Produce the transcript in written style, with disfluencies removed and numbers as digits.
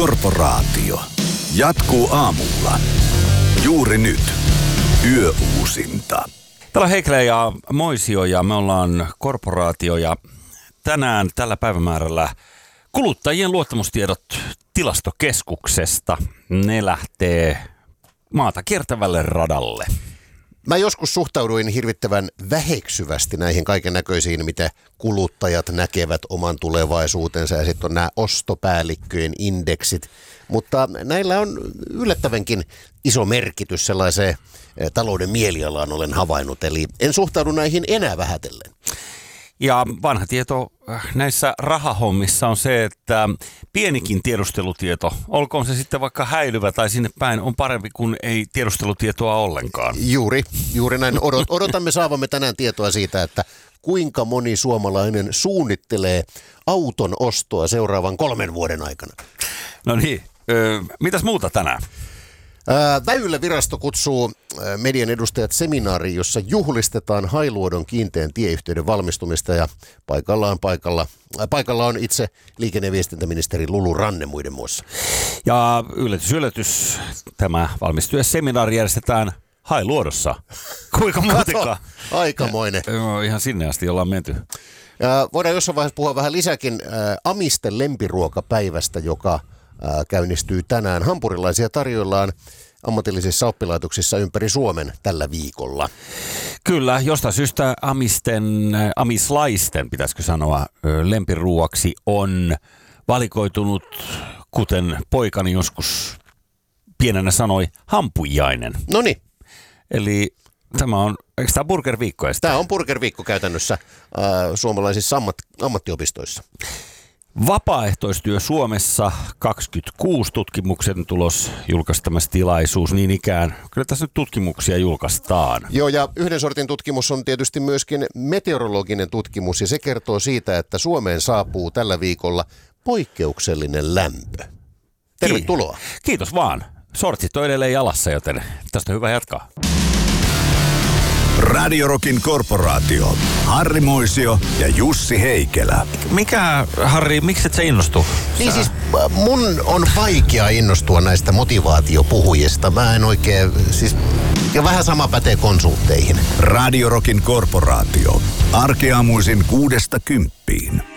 Korporaatio. Jatkuu aamulla. Juuri nyt. Yöuusinta. Täällä on Heikelä ja Moisio ja me ollaan Korporaatio ja tänään tällä päivämäärällä kuluttajien luottamustiedot Tilastokeskuksesta. Ne lähtee maata kiertävälle radalle. Mä joskus suhtauduin hirvittävän väheksyvästi näihin kaiken näköisiin, mitä kuluttajat näkevät oman tulevaisuutensa ja sitten on nämä ostopäällikköjen indeksit. Mutta näillä on yllättävänkin iso merkitys sellaiseen talouden mielialaan olen havainnut, eli en suhtaudu näihin enää vähätellen. Ja vanha tieto näissä rahahommissa on se, että pienikin tiedustelutieto, olkoon se sitten vaikka häilyvä tai sinne päin, on parempi kuin ei tiedustelutietoa ollenkaan. Juuri näin. Odotamme saavamme tänään tietoa siitä, että kuinka moni suomalainen suunnittelee auton ostoa seuraavan 3 vuoden aikana. No niin, mitäs muuta tänään? Väylävirasto kutsuu median edustajat seminaariin, jossa juhlistetaan Hailuodon kiinteän tieyhteyden valmistumista ja paikalla on itse liikenne- ja viestintäministeri Lulu Ranne muiden muassa. Ja yllätys, tämä valmistujaseminaari järjestetään Hailuodossa. Kuinka muutenkaan? Aikamoinen. Ihan sinne asti ollaan menty. Voidaan jossain vaiheessa puhua vähän lisäkin Amisten lempiruokapäivästä, joka käynnistyy tänään. Hampurilaisia tarjoillaan ammatillisissa oppilaitoksissa ympäri Suomen tällä viikolla. Kyllä, jostain syystä amislaisten, pitäisikö sanoa, lempiruuaksi on valikoitunut, kuten poikani joskus pienenä sanoi, hampujainen. Noniin. Eli tämä on, eikö tämä burgerviikko? Tämä on burgerviikko käytännössä suomalaisissa ammattiopistoissa. Vapaaehtoistyö Suomessa 26 tutkimuksen tulos julkaistamassa tilaisuus niin ikään. Kyllä tässä nyt tutkimuksia julkaistaan. Joo, ja yhden sortin tutkimus on tietysti myöskin meteorologinen tutkimus, ja se kertoo siitä, että Suomeen saapuu tällä viikolla poikkeuksellinen lämpö. Tervetuloa. Kiitos vaan. Sortsit on edelleen jalassa, joten tästä on hyvä jatkaa. Radio Rockin Korporaatio. Harri Moisio ja Jussi Heikelä. Mikä, Harri, miksi et sä innostu? Niin siis mun on vaikea innostua näistä motivaatiopuhujista. Mä en oikein, siis ja vähän sama pätee konsultteihin. Radio Rockin Korporaatio. Arkeaamuisin 6–10.